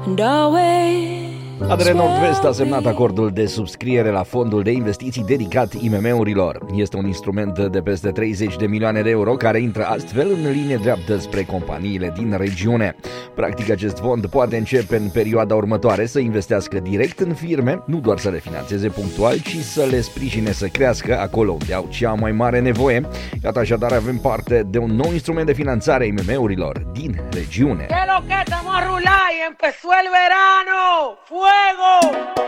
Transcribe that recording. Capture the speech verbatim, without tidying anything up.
A D R Nord-Vest a semnat acordul de subscriere la fondul de investiții dedicat I M M-urilor. Este un instrument de peste treizeci de milioane de euro care intră astfel în linie dreaptă spre companiile din regiune. Practic, acest fond poate începe în perioada următoare să investească direct în firme, nu doar să le finanțeze punctual, ci să le sprijine să crească acolo unde au cea mai mare nevoie. Iată, așadar, avem parte de un nou instrument de finanțare I M M-urilor din regiune. ¿Qué es lo que estamos a rular y empezó el verano? ¡Fuego!